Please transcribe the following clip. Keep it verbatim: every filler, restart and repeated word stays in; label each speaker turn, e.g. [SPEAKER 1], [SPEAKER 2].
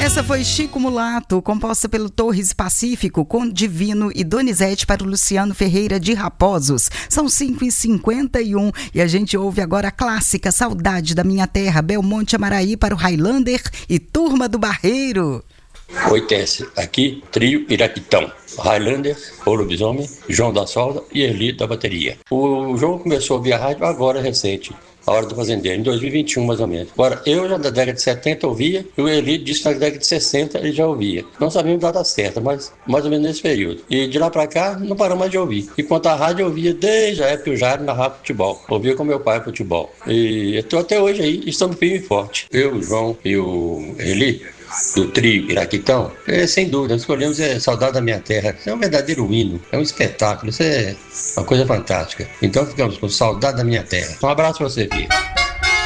[SPEAKER 1] Essa foi Chico Mulato, composta pelo Torres Pacífico, com Divino e Donizete para o Luciano Ferreira de Raposos. São cinco e cinquenta e um e a gente ouve agora a clássica Saudade da Minha Terra, Belmonte Amaraí para o Highlander e Turma do Barreiro.
[SPEAKER 2] Oi, Tess, aqui Trio Iraquitão, Highlander, o Lobisomem, João da Solda e Eli da bateria. O João começou a ouvir a rádio agora recente, a Hora do Fazendeiro, em dois mil e vinte e um mais ou menos. Agora, eu já da década de setenta ouvia, e o Eli disse que na década de sessenta ele já ouvia. Não sabíamos a data certa, mas mais ou menos nesse período. E de lá pra cá, não paramos mais de ouvir. E quanto à rádio, eu ouvia desde a época que o Jairo narrava futebol. Ouvia com meu pai futebol. E estou até hoje aí, estamos firme e forte. Eu, o João e o Eli, do Trio Iraquitão, é, sem dúvida, escolhemos é, Saudade da Minha Terra. É um verdadeiro hino, é um espetáculo, isso é uma coisa fantástica. Então ficamos com Saudade da Minha Terra. Um abraço para você, Pia.